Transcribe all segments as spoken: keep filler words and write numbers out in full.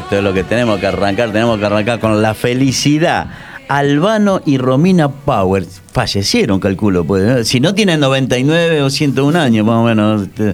Esto es lo que tenemos que arrancar, tenemos que arrancar con la felicidad. Albano y Romina Power fallecieron, calculo, pues. Si no tienen noventa y nueve o ciento uno años, más o menos, este,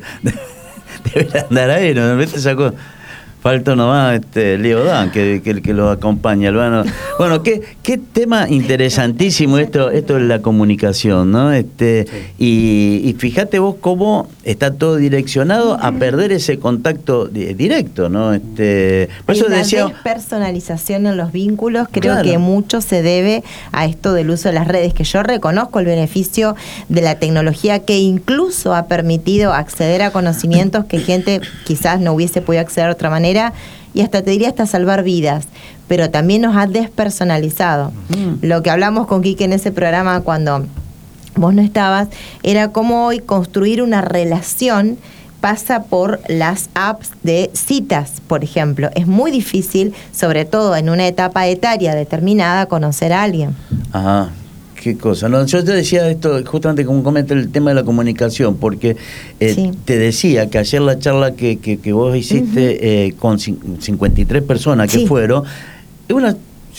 deben andar ahí, ¿no? ¿Viste esa cosa? Falta nomás este, Leo Dan, que, que, que lo acompaña, Albano. Bueno, qué, qué tema interesantísimo esto, esto es la comunicación, ¿no? Este, y, y fíjate vos cómo está todo direccionado a perder ese contacto directo, ¿no? Este, por Hay eso una decía, despersonalización en los vínculos, creo claro. que mucho se debe a esto del uso de las redes, que yo reconozco el beneficio de la tecnología, que incluso ha permitido acceder a conocimientos que gente quizás no hubiese podido acceder de otra manera, y hasta te diría hasta salvar vidas, pero también nos ha despersonalizado. Mm. Lo que hablamos con Quique en ese programa cuando vos no estabas, era cómo hoy construir una relación pasa por las apps de citas, por ejemplo. Es muy difícil, sobre todo en una etapa etaria determinada, conocer a alguien. Ajá. Qué cosa, no, yo te decía esto justamente como comenta el tema de la comunicación, porque eh, sí. te decía que ayer la charla que, que, que vos hiciste uh-huh. eh, con cincuenta y tres personas que sí. fueron, es, una,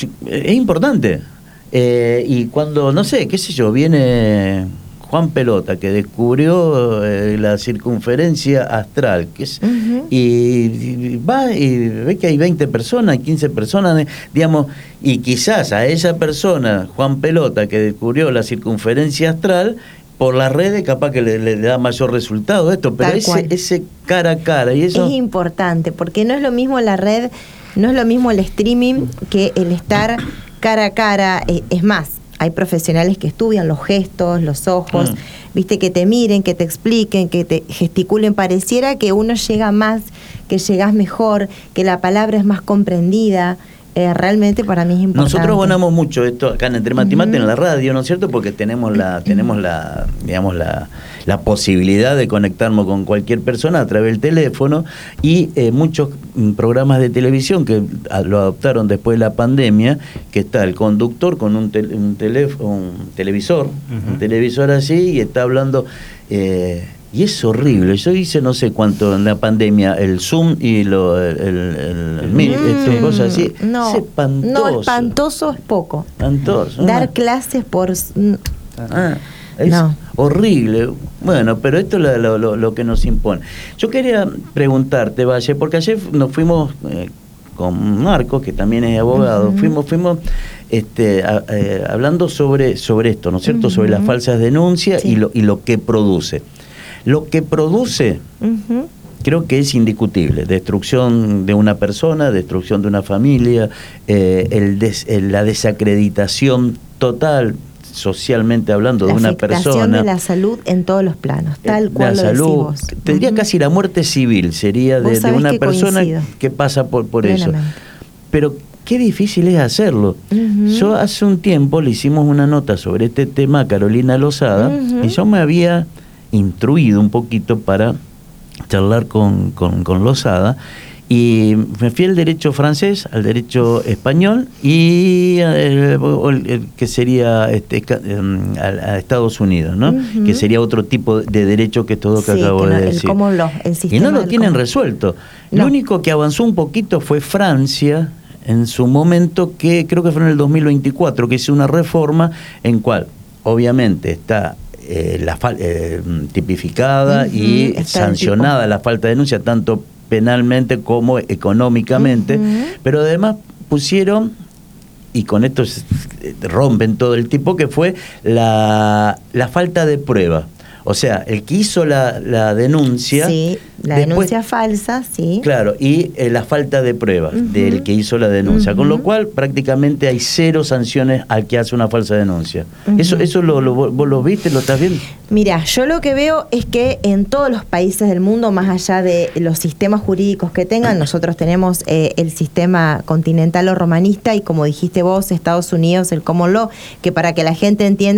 es importante. Eh, y cuando, no sé, qué sé yo, viene Juan Pelota, que descubrió eh, la circunferencia astral, que es, uh-huh. y, y va y ve que hay veinte personas, quince personas, digamos, y quizás a esa persona, Juan Pelota, que descubrió la circunferencia astral, por las redes capaz que le, le, le da mayor resultado esto, pero ese, ese cara a cara y eso... Es importante, porque no es lo mismo la red, no es lo mismo el streaming que el estar cara a cara, es más, hay profesionales que estudian los gestos, los ojos, mm. viste, que te miren, que te expliquen, que te gesticulen. Pareciera que uno llega más, que llegas mejor, que la palabra es más comprendida. Eh, realmente para mí es importante. Nosotros abonamos mucho esto acá en Entre Mate y Mate, uh-huh. en la radio, ¿no es cierto? Porque tenemos la, tenemos la, digamos la, la posibilidad de conectarnos con cualquier persona a través del teléfono, y eh, muchos programas de televisión que lo adoptaron después de la pandemia, que está el conductor con un, te, un, teléfono, un televisor, uh-huh. un televisor así, y está hablando... Eh, y es horrible. Yo hice no sé cuánto en la pandemia, el Zoom y lo, el, el, el, el mm, estas cosas así. No, es espantoso. No, espantoso es poco. Espantoso. Dar ¿no? clases por... Ah, es no. horrible. Bueno, pero esto es lo, lo, lo que nos impone. Yo quería preguntarte, Valle, porque ayer nos fuimos eh, con Marco, que también es abogado, uh-huh. fuimos, fuimos este, a, eh, hablando sobre, sobre esto, ¿no es cierto? Uh-huh. Sobre las falsas denuncias sí. y, lo, y lo que produce. Lo que produce, uh-huh. creo que es indiscutible. Destrucción de una persona, destrucción de una familia, eh, el des, el, la desacreditación total, socialmente hablando, la de una persona. La afectación de la salud en todos los planos, tal eh, cual la lo salud, decimos. Te diría uh-huh. casi la muerte civil, sería de, de una que persona coincido. que pasa por, por eso. Pero qué difícil es hacerlo. Uh-huh. Yo hace un tiempo le hicimos una nota sobre este tema a Carolina Lozada, uh-huh. y yo me había... instruido un poquito para charlar con, con, con Lozada, y me fui al derecho francés, al derecho español y el, el, el que sería este, a, a Estados Unidos, ¿no? Uh-huh. Que sería otro tipo de derecho que todo que sí, acabo que no, de decir. El cómo lo, el y no lo tienen cómo. resuelto. No. Lo único que avanzó un poquito fue Francia en su momento, que creo que fue en el dos mil veinticuatro, que hizo una reforma en cual obviamente está Eh, la fal- eh, tipificada uh-huh, y sancionada la falta de denuncia, tanto penalmente como económicamente, uh-huh. pero además pusieron, y con esto rompen todo el tipo, que fue la, la falta de prueba. O sea, el que hizo la, la denuncia... Sí, la después, denuncia falsa, sí. Claro, y eh, la falta de pruebas uh-huh. del que hizo la denuncia. Uh-huh. Con lo cual, prácticamente hay cero sanciones al que hace una falsa denuncia. Uh-huh. ¿Eso eso lo, lo, vos lo viste, lo estás viendo? Mira, yo lo que veo es que en todos los países del mundo, más allá de los sistemas jurídicos que tengan, nosotros tenemos eh, el sistema continental o romanista, y como dijiste vos, Estados Unidos, el common law, que para que la gente entienda,